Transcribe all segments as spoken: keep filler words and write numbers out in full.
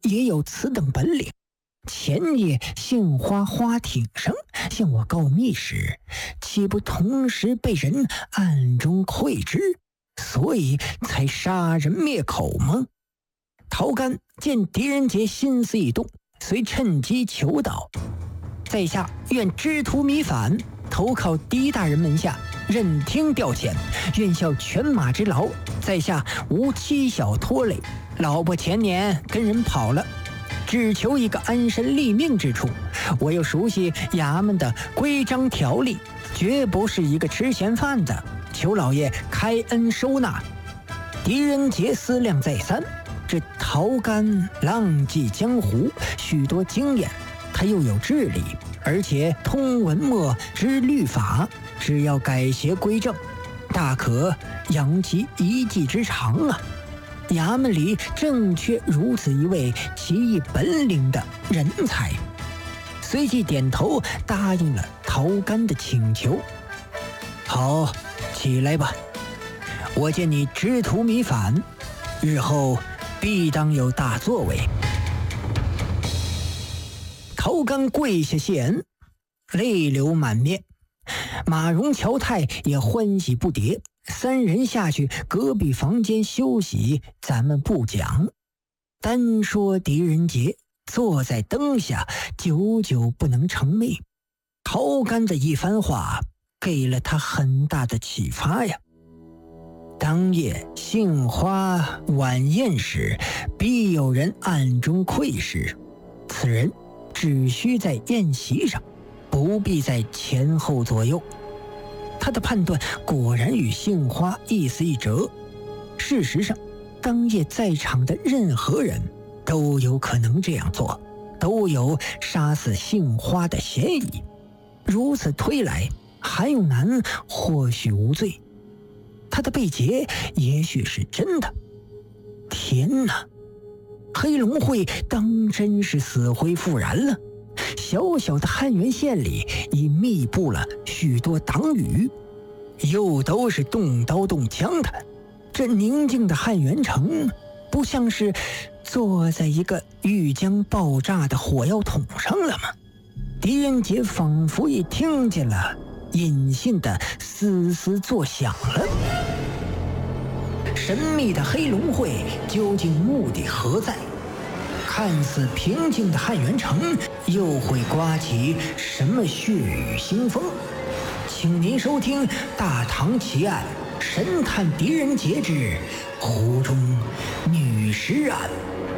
也有此等本领。前夜杏花花艇上向我告密时，岂不同时被人暗中窥知，所以才杀人灭口吗？”陶干见狄仁杰心思一动，遂趁机求道：“在下愿知途弥返，投靠狄大人门下，任听调遣，愿效犬马之劳，在下无妻小拖累，老婆前年跟人跑了，只求一个安身立命之处。我又熟悉衙门的规章条例，绝不是一个吃闲饭的，求老爷开恩收纳。”狄仁杰思量再三，这陶干浪迹江湖，许多经验，他又有智力，而且通文墨知律法，只要改邪归正，大可扬其一技之长啊！衙门里正缺如此一位奇异本领的人才，随即点头答应了陶干的请求。好，起来吧，我见你知途弥返，日后必当有大作为。陶干跪下谢恩，泪流满面。马荣、乔泰也欢喜不迭，三人下去隔壁房间休息，咱们不讲。单说狄仁杰坐在灯下，久久不能成寐。陶干的一番话给了他很大的启发呀。当夜杏花晚宴时，必有人暗中窥视，此人只需在宴席上，不必在前后左右。他的判断果然与杏花意思一折。事实上，当夜在场的任何人都有可能这样做，都有杀死杏花的嫌疑。如此推来，韩永南或许无罪，他的被劫也许是真的。天哪，黑龙会当真是死灰复燃了。小小的汉源县里已密布了许多党羽，又都是动刀动枪的。这宁静的汉源城不像是坐在一个欲将爆炸的火药桶上了吗？狄仁杰仿佛也听见了隐性的嘶嘶作响了。神秘的黑龙会究竟目的何在？看似平静的汉源城又会刮起什么血雨腥风？请您收听《大唐奇案神探狄仁杰之湖中女尸案》。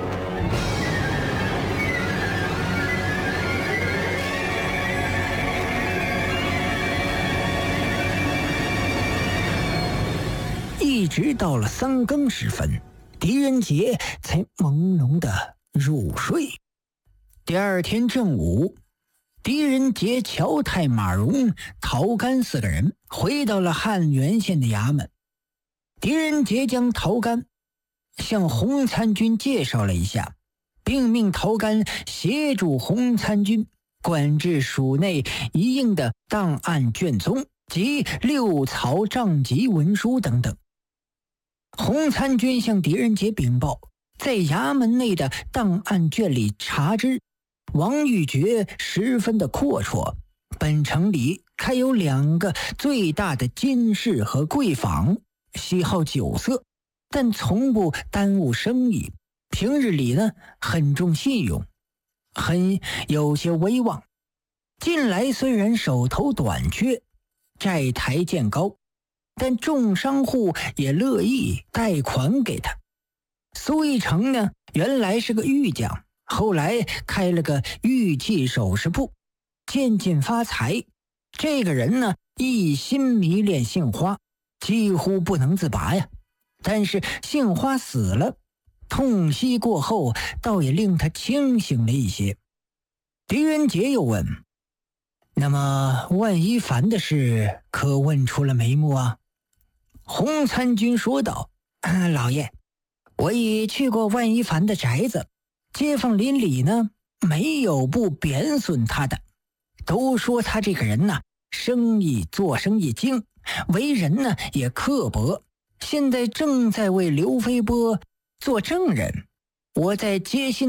一直到了三更时分，狄仁杰才朦胧的入睡。第二天正午，狄仁杰、乔泰、马荣、陶干四个人回到了汉源县的衙门。狄仁杰将陶干向洪参军介绍了一下，并命陶干协助洪参军管制署内一应的档案卷宗及六草账籍文书等等。洪参军向狄仁杰禀报，在衙门内的档案卷里查知，王玉珏十分的阔绰，本城里开有两个最大的金市和贵坊，喜好酒色，但从不耽误生意，平日里呢很重信用，很有些威望。近来虽然手头短缺，债台渐高，但众商户也乐意贷款给他。苏一成呢，原来是个玉匠，后来开了个玉器首饰铺，渐渐发财。这个人呢，一心迷恋杏花，几乎不能自拔呀。但是杏花死了，痛惜过后，倒也令他清醒了一些。狄仁杰又问：“那么万一凡的事可问出了眉目啊？”洪参军说道：“啊，老爷，我已去过万一凡的宅子，街坊邻里呢没有不贬损他的，都说他这个人呢，生意做生意精，为人呢也刻薄。现在正在为刘飞波做证人，我在接信